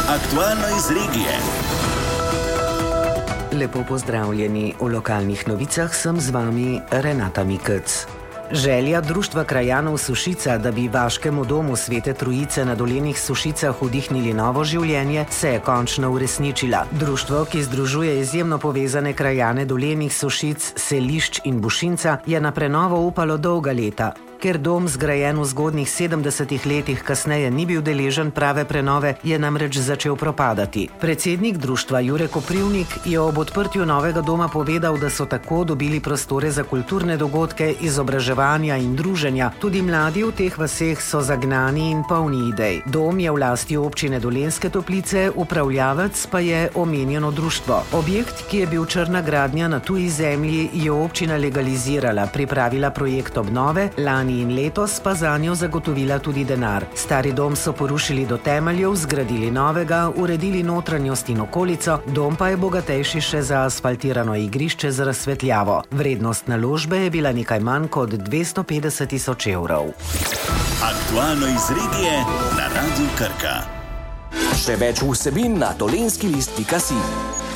Aktualno iz regije. Lepo pozdravljeni. V lokalnih novicah sem z vami Renata Mikec. Želja Društva krajanov Sušica, da bi vaškemu domu Svete Trojice na Dolenjih Sušicah vdihnili novo življenje, se je končno uresničila. Društvo, ki združuje izjemno povezane krajane Dolenjih Sušic, Selišč in Bušinca, je na prenovo upalo dolga leta. Ker dom, zgrajen v zgodnjih 70 letih, kasneje ni bil deležen prave prenove, je namreč začel propadati. Predsednik društva Jure Koprivnik je ob odprtju novega doma povedal, da so tako dobili prostore za kulturne dogodke, izobraževanja in druženja. Tudi mladi v teh vaseh so zagnani in polni idej. Dom je v lasti občine Dolenjske Toplice, upravljavec pa je omenjeno društvo. Objekt, ki je bil črna gradnja na tuji zemlji, je občina legalizirala, pripravila projekt obnove, lani in letos pa zanjo zagotovila tudi denar. Stari dom so porušili do temeljev, zgradili novega, uredili notranjost in okolico, dom pa je bogatejši še za asfaltirano igrišče z razsvetljavo. Vrednost naložbe je bila nekaj manj kot 250.000 evrov. Aktualno iz regije na Radiu Krka. Še več vsebin na dolenjskilist.si.